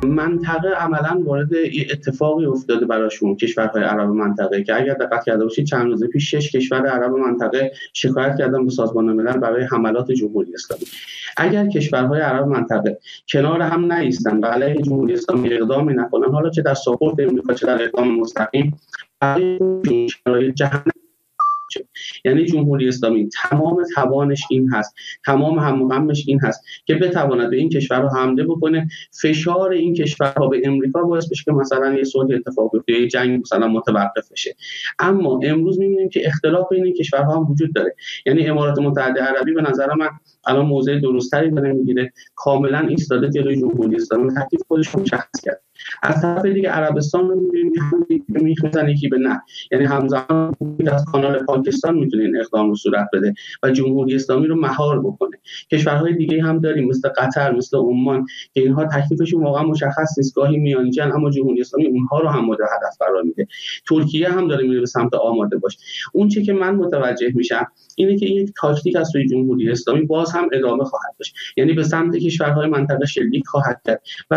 منطقه عملا وارد اتفاقی افتاده براشون، کشورهای عرب منطقه، که اگر دقت کرده باشید چند روز پیش 6 کشور عرب منطقه شکایت کردن به سازمان ملل برای حملات جمهوری اسلامی. اگر کشورهای عرب منطقه کنار هم نایستن و علیه جمهوری اسلامی اقدامی نکنن، حالا چه در ساپورت امریکا چه در اقدام مستقیم، برای جهنم. یعنی جمهوری اسلامی تمام توانش این هست، تمام هم و غمش این هست که بتواند به این کشورها حمله بکنه، فشار این کشورها به امریکا باعث بشه که مثلا یه صلح اتفاق بیفته، یه جنگ مثلا متوقف بشه. اما امروز می‌بینیم که اختلاف بین این کشورها هم وجود داره. یعنی امارات متحده عربی به نظر من الان موضع درستری داره میگیره، کاملا ایستاده جلوی جمهوری اسلامی، تکلیف خودش رو مشخص کرد. از طرف دیگه عربستان رو می‌بینیم که هم میخ میزنه یکی به نه، یعنی همزمان از کانال پاکستان میتونه این اقدام رو صورت بده و جمهوری اسلامی رو مهار بکنه. کشورهای دیگه هم داریم مثل قطر، مثل عمان که اینها تکلیفشون واقعا مشخص نیست، گاهی میانجن اما جمهوری اسلامی اونها رو هم مورد هدف قرار میده. ترکیه هم داره میره به سمت آماده باش. اون چیزی که من متوجه میشم اینه که این تاکتیک از سوی جمهوری اسلامی باز هم ادامه خواهد داشت، یعنی به سمت کشورهای منطقه شلیک خواهد کرد و